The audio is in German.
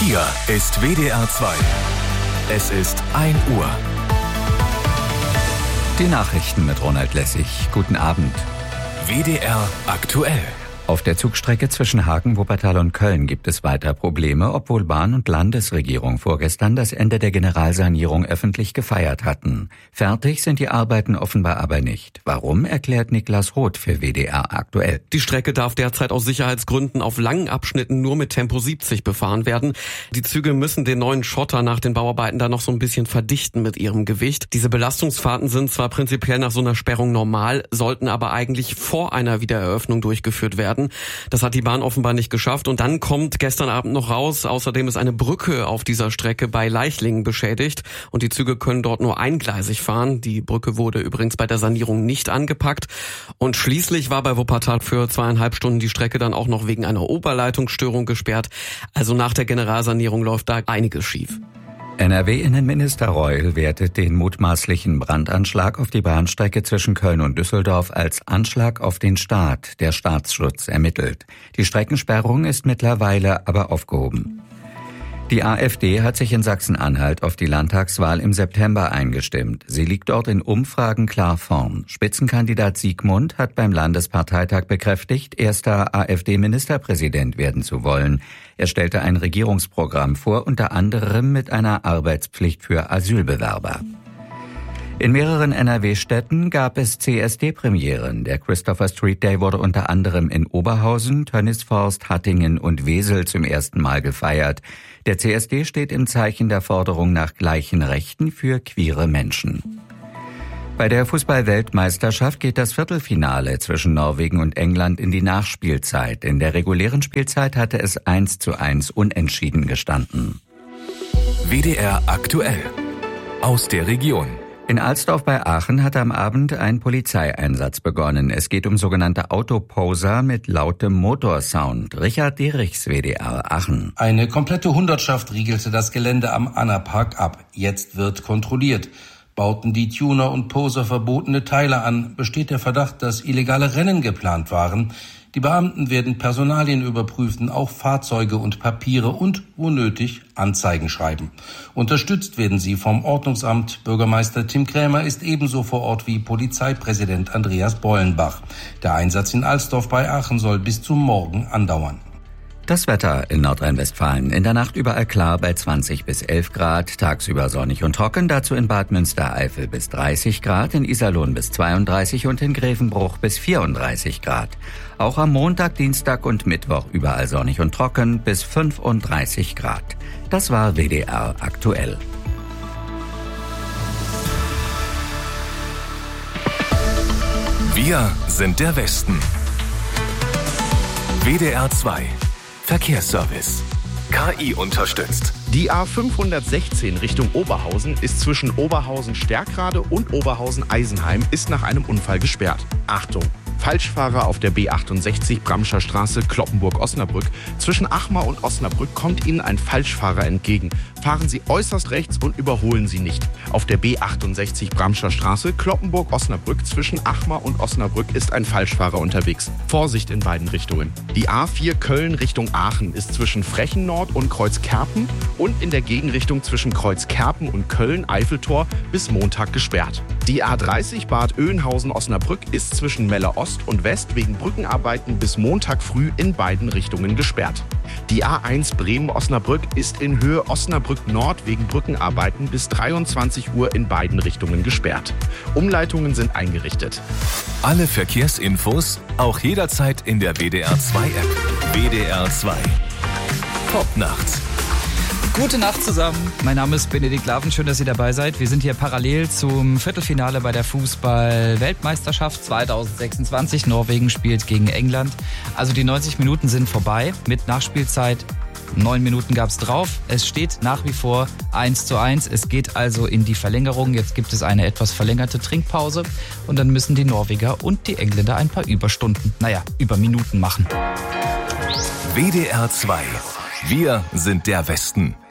Hier ist WDR 2. Es ist 1 Uhr. Die Nachrichten mit Ronald Lessig. Guten Abend. WDR aktuell. Auf der Zugstrecke zwischen Hagen, Wuppertal und Köln gibt es weiter Probleme, obwohl Bahn- und Landesregierung vorgestern das Ende der Generalsanierung öffentlich gefeiert hatten. Fertig sind die Arbeiten offenbar aber nicht. Warum, erklärt Niklas Roth für WDR aktuell. Die Strecke darf derzeit aus Sicherheitsgründen auf langen Abschnitten nur mit Tempo 70 befahren werden. Die Züge müssen den neuen Schotter nach den Bauarbeiten da noch so ein bisschen verdichten mit ihrem Gewicht. Diese Belastungsfahrten sind zwar prinzipiell nach so einer Sperrung normal, sollten aber eigentlich vor einer Wiedereröffnung durchgeführt werden. Das hat die Bahn offenbar nicht geschafft. Und dann kommt gestern Abend noch raus, außerdem ist eine Brücke auf dieser Strecke bei Leichlingen beschädigt. Und die Züge können dort nur eingleisig fahren. Die Brücke wurde übrigens bei der Sanierung nicht angepackt. Und schließlich war bei Wuppertal für 2,5 Stunden die Strecke dann auch noch wegen einer Oberleitungsstörung gesperrt. Also nach der Generalsanierung läuft da einiges schief. NRW-Innenminister Reul wertet den mutmaßlichen Brandanschlag auf die Bahnstrecke zwischen Köln und Düsseldorf als Anschlag auf den Staat. Der Staatsschutz ermittelt. Die Streckensperrung ist mittlerweile aber aufgehoben. Die AfD hat sich in Sachsen-Anhalt auf die Landtagswahl im September eingestimmt. Sie liegt dort in Umfragen klar vorn. Spitzenkandidat Siegmund hat beim Landesparteitag bekräftigt, erster AfD-Ministerpräsident werden zu wollen. Er stellte ein Regierungsprogramm vor, unter anderem mit einer Arbeitspflicht für Asylbewerber. In mehreren NRW-Städten gab es CSD-Premieren. Der Christopher Street Day wurde unter anderem in Oberhausen, Tönnisforst, Hattingen und Wesel zum ersten Mal gefeiert. Der CSD steht im Zeichen der Forderung nach gleichen Rechten für queere Menschen. Bei der Fußball-Weltmeisterschaft geht das Viertelfinale zwischen Norwegen und England in die Nachspielzeit. In der regulären Spielzeit hatte es 1:1 unentschieden gestanden. WDR aktuell. Aus der Region. In Alsdorf bei Aachen hat am Abend ein Polizeieinsatz begonnen. Es geht um sogenannte Autoposer mit lautem Motorsound. Richard Derichs, WDR Aachen. Eine komplette Hundertschaft riegelte das Gelände am Anna-Park ab. Jetzt wird kontrolliert. Bauten die Tuner und Poser verbotene Teile an, besteht der Verdacht, dass illegale Rennen geplant waren. Die Beamten werden Personalien überprüfen, auch Fahrzeuge und Papiere und, wo nötig, Anzeigen schreiben. Unterstützt werden sie vom Ordnungsamt. Bürgermeister Tim Krämer ist ebenso vor Ort wie Polizeipräsident Andreas Bollenbach. Der Einsatz in Alsdorf bei Aachen soll bis zum Morgen andauern. Das Wetter in Nordrhein-Westfalen. In der Nacht überall klar bei 20 bis 11 Grad, tagsüber sonnig und trocken, dazu in Bad Münstereifel bis 30 Grad, in Iserlohn bis 32 und in Grevenbruch bis 34 Grad. Auch am Montag, Dienstag und Mittwoch überall sonnig und trocken bis 35 Grad. Das war WDR aktuell. Wir sind der Westen. WDR 2. Verkehrsservice. KI unterstützt. Die A516 Richtung Oberhausen ist zwischen Oberhausen-Stärkrade und Oberhausen-Eisenheim ist nach einem Unfall gesperrt. Achtung! Falschfahrer auf der B68 Bramscher Straße Cloppenburg-Osnabrück. Zwischen Achmar und Osnabrück kommt Ihnen ein Falschfahrer entgegen. Fahren Sie äußerst rechts und überholen Sie nicht. Auf der B68 Bramscher Straße Cloppenburg-Osnabrück zwischen Achmar und Osnabrück ist ein Falschfahrer unterwegs. Vorsicht in beiden Richtungen. Die A4 Köln Richtung Aachen ist zwischen Frechen-Nord und Kreuzkerpen und in der Gegenrichtung zwischen Kreuzkerpen und Köln-Eiffeltor bis Montag gesperrt. Die A30 Bad Oeynhausen-Osnabrück ist zwischen Melle Ost und West wegen Brückenarbeiten bis Montag früh in beiden Richtungen gesperrt. Die A1 Bremen-Osnabrück ist in Höhe Osnabrück Nord wegen Brückenarbeiten bis 23 Uhr in beiden Richtungen gesperrt. Umleitungen sind eingerichtet. Alle Verkehrsinfos auch jederzeit in der WDR 2 App. WDR 2. Top nachts. Gute Nacht zusammen. Mein Name ist Benedikt Laven. Schön, dass ihr dabei seid. Wir sind hier parallel zum Viertelfinale bei der Fußball-Weltmeisterschaft 2026. Norwegen spielt gegen England. Also die 90 Minuten sind vorbei mit Nachspielzeit. 9 Minuten gab es drauf. Es steht nach wie vor 1:1. Es geht also in die Verlängerung. Jetzt gibt es eine etwas verlängerte Trinkpause. Und dann müssen die Norweger und die Engländer ein paar Überstunden, Überminuten machen. WDR 2. Wir sind der Westen.